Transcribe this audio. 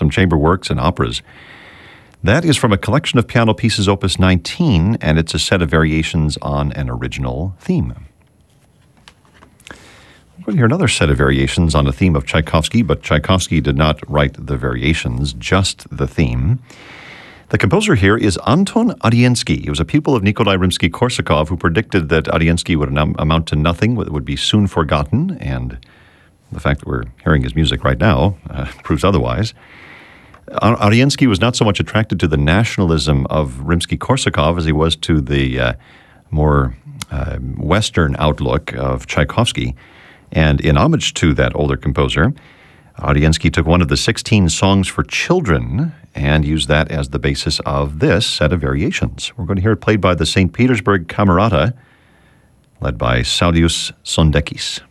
some chamber works and operas. That is from a collection of piano pieces, Opus 19, and it's a set of variations on an original theme. We're going to hear another set of variations on a theme of Tchaikovsky, but Tchaikovsky did not write the variations, just the theme. The composer here is Anton Adiensky. He was a pupil of Nikolai Rimsky-Korsakov, who predicted that Adiensky would amount to nothing, would be soon forgotten, and the fact that we're hearing his music right now proves otherwise. Adiensky was not so much attracted to the nationalism of Rimsky-Korsakov as he was to the more Western outlook of Tchaikovsky. And in homage to that older composer, Adiensky took one of the 16 songs for children and used that as the basis of this set of variations. We're going to hear it played by the St. Petersburg Camerata, led by Saulius Sondekis.